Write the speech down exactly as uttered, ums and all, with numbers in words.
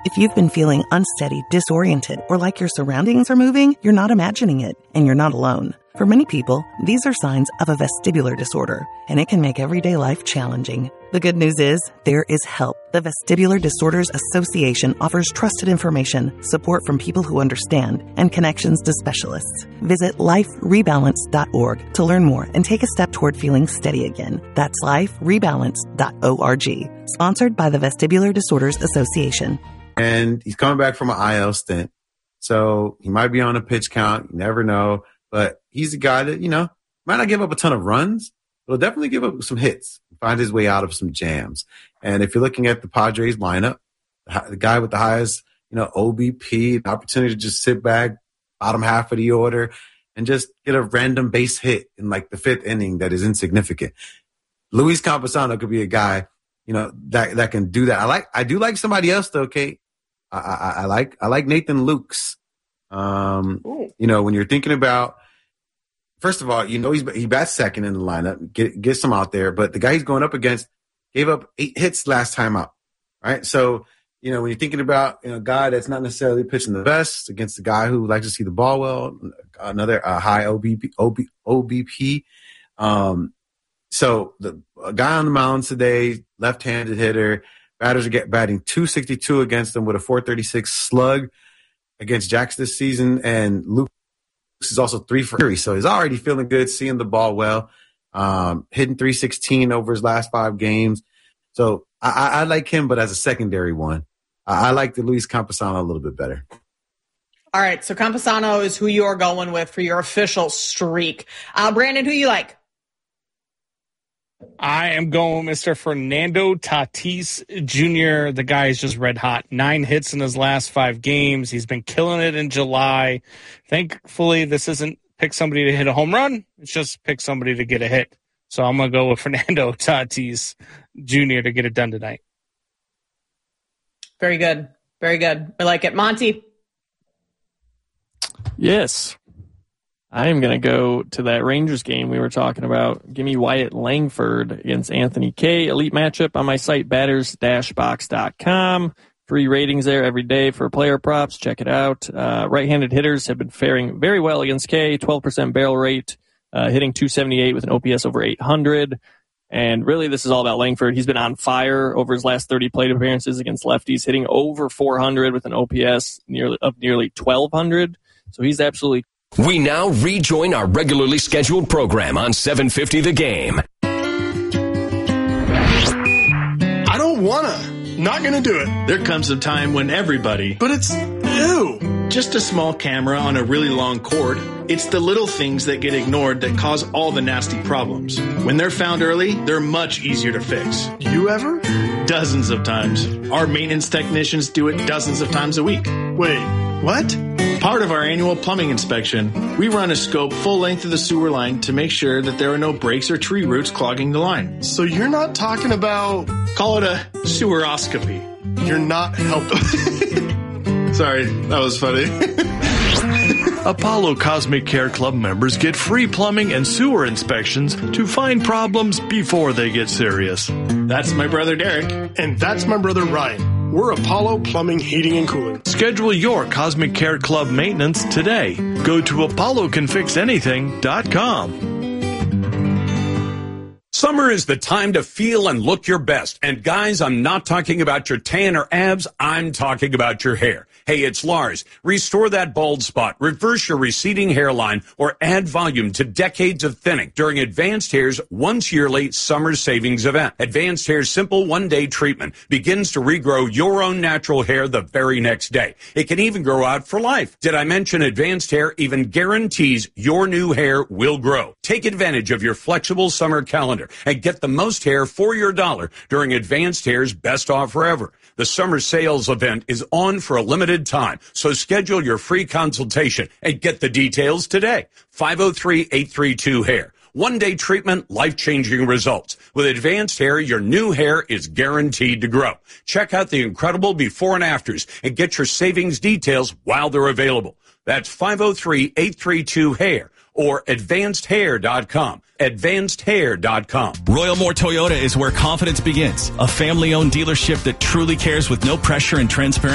If you've been feeling unsteady, disoriented, or like your surroundings are moving, you're not imagining it, and you're not alone. For many people, these are signs of a vestibular disorder, and it can make everyday life challenging. The good news is, there is help. The Vestibular Disorders Association offers trusted information, support from people who understand, and connections to specialists. Visit life rebalance dot org to learn more and take a step toward feeling steady again. That's life rebalance dot org. Sponsored by the Vestibular Disorders Association. And he's coming back from an I L stint. So he might be on a pitch count. You never know. But he's a guy that, you know, might not give up a ton of runs, but he'll definitely give up some hits, find his way out of some jams. And if you're looking at the Padres lineup, the guy with the highest, you know, O B P, the opportunity to just sit back, bottom half of the order, and just get a random base hit in like the fifth inning that is insignificant. Luis Campusano could be a guy, you know, that that can do that. I like, I do like somebody else though, Kate. I, I, I like, I like Nathan Lukes. Um, you know, when you're thinking about, first of all, you know, he's, he bats second in the lineup, get, gets him out there, but the guy he's going up against gave up eight hits last time out, right? So, you know, when you're thinking about, you know, a guy that's not necessarily pitching the best against a guy who likes to see the ball well, another uh, high O B P, O B, O B P. Um, so the a guy on the mound today, left-handed hitter, batters are get batting two sixty-two against him with a four thirty-six slug against Jacks this season, and Luke is also three for three, so he's already feeling good, seeing the ball well, um, hitting three sixteen over his last five games. So I, I, I like him, but as a secondary one, I, I like the Luis Campusano a little bit better. All right, so Campusano is who you are going with for your official streak. Uh, Brandon, who you like? I am going with Mister Fernando Tatis Junior The guy is just red hot. Nine hits in his last five games. He's been killing it in July. Thankfully, this isn't pick somebody to hit a home run. It's just pick somebody to get a hit. So I'm going to go with Fernando Tatis Junior to get it done tonight. Very good. Very good. I like it. Monty? Yes. I am going to go to that Rangers game we were talking about. Give me Wyatt Langford against Anthony Kay. Elite matchup on my site, batters dash box dot com. Free ratings there every day for player props. Check it out. Uh, right-handed hitters have been faring very well against Kay. twelve percent barrel rate, uh, hitting two seventy-eight with an O P S over eight hundred. And really, this is all about Langford. He's been on fire over his last thirty plate appearances against lefties, hitting over four hundred with an O P S nearly, of nearly twelve hundred. So he's absolutely... We now rejoin our regularly scheduled program on seven fifty The Game. I don't wanna. Not gonna do it. There comes a time when everybody... But it's... Ew. Just a small camera on a really long cord. It's the little things that get ignored that cause all the nasty problems. When they're found early, they're much easier to fix. You ever? Dozens of times. Our maintenance technicians do it dozens of times a week. Wait, what? Part of our annual plumbing inspection, we run a scope full length of the sewer line to make sure that there are no breaks or tree roots clogging the line. So you're not talking about... Call it a seweroscopy. You're not helping. Sorry, that was funny. Apollo Cosmic Care Club members get free plumbing and sewer inspections to find problems before they get serious. That's my brother Derek. And that's my brother Ryan. We're Apollo Plumbing, Heating, and Cooling. Schedule your Cosmic Care Club maintenance today. Go to apollo can fix anything dot com. Summer is the time to feel and look your best. And guys, I'm not talking about your tan or abs. I'm talking about your hair. Hey, it's Lars. Restore that bald spot, reverse your receding hairline, or add volume to decades of thinning during Advanced Hair's once-yearly summer savings event. Advanced Hair's simple one-day treatment begins to regrow your own natural hair the very next day. It can even grow out for life. Did I mention Advanced Hair even guarantees your new hair will grow? Take advantage of your flexible summer calendar and get the most hair for your dollar during Advanced Hair's best offer ever. The summer sales event is on for a limited time, so schedule your free consultation and get the details today. five oh three, eight three two, hair. One-day treatment, life-changing results. With Advanced Hair, your new hair is guaranteed to grow. Check out the incredible before and afters and get your savings details while they're available. That's five oh three, eight three two, hair. Or advanced hair dot com. advanced hair dot com. Royal Moore Toyota is where confidence begins. A family-owned dealership that truly cares with no pressure and transparency.